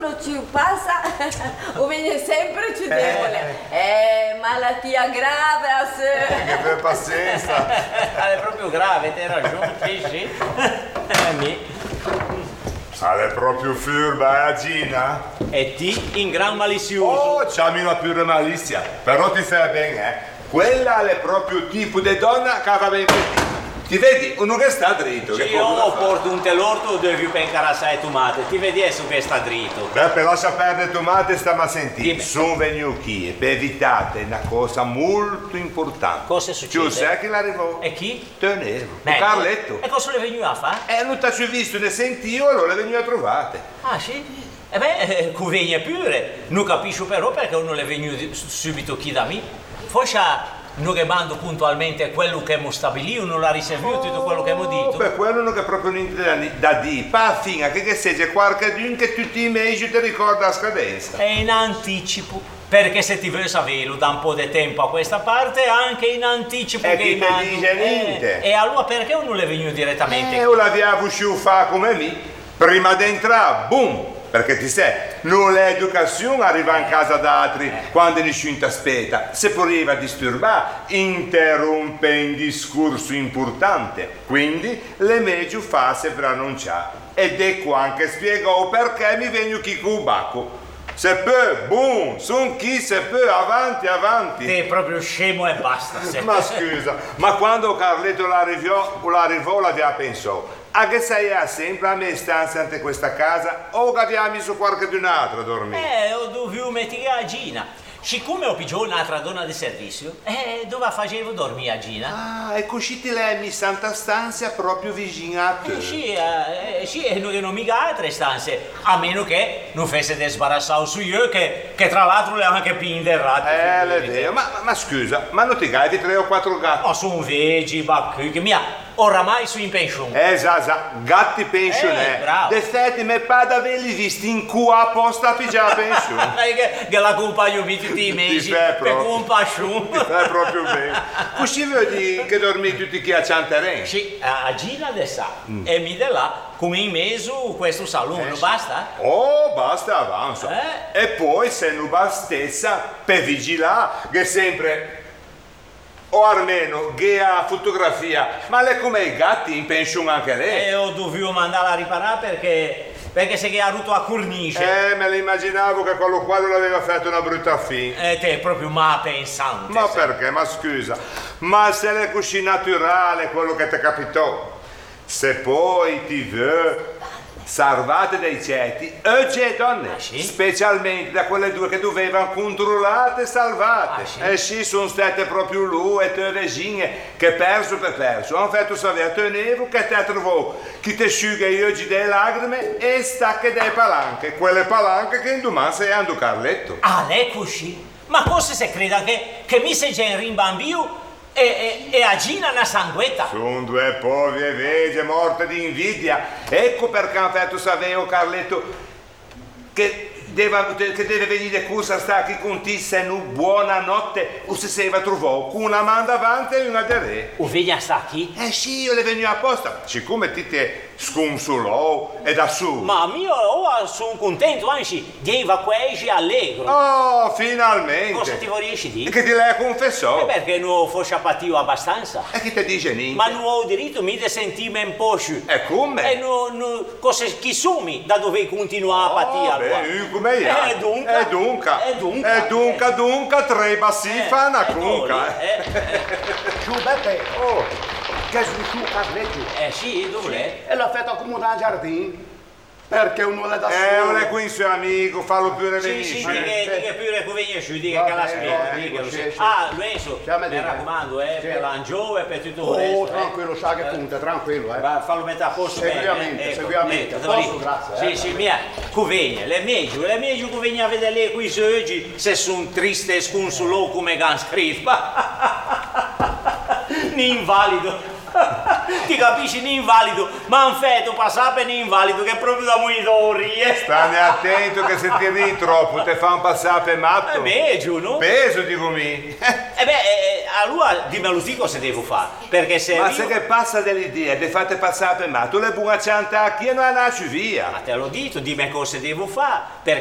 Non ci passa, o viene sempre più debole. Malattia grave, Che pazienza. È proprio grave, hai ragione, sì. È proprio furba, Gina? E ti in gran malizioso. Oh, c'ha una pure malizia. Però ti fai bene, Quella è proprio tipo di donna che va bene. Ti vedi, uno che sta dritto. Sì, io porto un telorto dove più pencare assai tomate. Ti vedi adesso che sta dritto. Beppe, lascia perdere tomate, stiamo a sentire. Dimmi. Sono venuto qui per evitate una cosa molto importante. Cosa succede? Tu sai chi l'arrivò? E chi? Tenevo. Beh, Carletto. E cosa le è venuto a fare? Non ti ho visto né sentivo, allora le venuto a trovare. Ah, sì? E beh, conviene pure. Non capisco però perché uno le è venuto subito qui da me. Forse non che mando puntualmente quello che abbiamo stabilito, non l'ha riservato tutto quello che abbiamo detto. Per quello non è proprio niente da dire. Pa fino a che sia qualcuno che tutti i mesi ti ricorda la scadenza. È in anticipo. Perché se ti vuoi saperlo da un po' di tempo a questa parte, anche in anticipo E che chi ti mando. dice niente? E allora perché uno le è venuto direttamente? Io l'avevo uscito fa come me. Prima di entrare, boom! Perché ti sai, non l'educazione arriva in casa d'altri quando nessuno ti aspetta. Se poteva disturbare, interrompe un discorso importante. Quindi, le meglio fase per annunciare. Ed ecco anche spiegò perché mi vengo chi cubacco. Se può, boom, son chi se può, avanti, avanti. Sei proprio scemo e basta. Ma scusa, ma quando Carletto l'arrivò, l'aveva pensato. A che sei sempre a me stanza ante questa casa o che abbiamo messo qualche di un altro a dormire? Ho dovuto mettere a Gina. Siccome ho pigiato un'altra donna di servizio, dove facevo dormire a Gina? Ah, e così ti l'hai messa in stanza proprio vicino a te. Sì, e non mica altre stanze, a meno che non fosse sbarazzato su io, che tra l'altro le ho anche più interrato. È vero, ma scusa, ma non ti gatti 3 o 4 gatti? Ma sono veggi, bacchi, che mia, oramai sono in pensione. Gatti pensionè. Bravo. Defetti me pada averli visti in qua apposta a pigiare pensione. Che l'accompagno tutti i mesi, Ti fai per proprio. compascione. Ti fai proprio bene. Così vedi che dormi tutti qui a Cianterene? Sì, a Gina adesso, e mi dà là, come in mezzo questo salone, basta? Oh, basta, avanza. E poi se non bastessa per vigilare che sempre o almeno che ha fotografia, ma lei come i gatti in pensione anche lei? E ho dovuto mandarla a riparare perché se che ha rotto la cornice. Me lo immaginavo che quello quadro l'aveva fatto una brutta fine. E te proprio ma pensante. Ma sai. perché? Ma scusa, ma se è così naturale quello che ti capitò, se poi ti vuoi salvate dai ceti, oggi e donne, sì? specialmente da quelle due che dovevano controllate e salvate. Sì, sono state proprio lui e te regine che perso per perso. Hanno fatto sapere tenevo che te trovò chi te asciuga oggi delle lacrime e stacche dai palanche, quelle palanche che in domani sei andando Carletto. Ah, lei così? Ma cosa se creda che mi sei già in rimbambio e a Gina una sanguetta? Sono due povere vegge morte di invidia. Ecco perché hanno fatto sapere Carletto che deve venire corsa a stare qui con te se non buonanotte o se si va trovò con una mano davanti e una di re. O vegna sta qui? Sì, io le vengo apposta. Siccome ti te sconsolò e da su. Ma io sono contento, anzi, di quasi allegro. Oh, finalmente. Cosa ti vorresti E dire? che ti lei confessò? Perché non fosse apatito abbastanza. E chi ti dice niente? Ma non ho diritto mi di sentirmi un po' sciù. E come? E cosa chi sumi da dove continuare a patire allora? Come è? Dunca, tre bassi fa una cunca. Giù Beppe, che su Carletto. Sì, dov'è? E l'ha fatto accomodare in giardino. Perché uno le da Non è solo. qui il suo amico, fallo pure venire. Sì, dica pure che viene giù, dica Va che la bene, spiega, va dica, lo bene, sai. sì. Ah, Lorenzo, Chiama mi di- raccomando, per l'angio e per tutto il Oh, resto. tranquillo, sa che punta, tranquillo, Va, fallo mettere a posto Seguiamente, bene. seguiamente. Ecco, Posso, grazie, Sì, mia, convegna, le meglio che venga a vedere lei qui oggi, se sono triste e sconsolò come gan scritto. Invalido. Ti capisci, un invalido, ma un feto passa per un invalido che è proprio da monitori, Stane attento che se ti ridi troppo ti fa un passare per matto. Meglio, no? Peso, dico mi. Allora dimmelo tu cosa devo fare, perché se Ma io... se che passa dell'idea di fate passare per matto, le buone cianta a chi non nasce via. Ma te l'ho detto, dimmi cosa devo fare,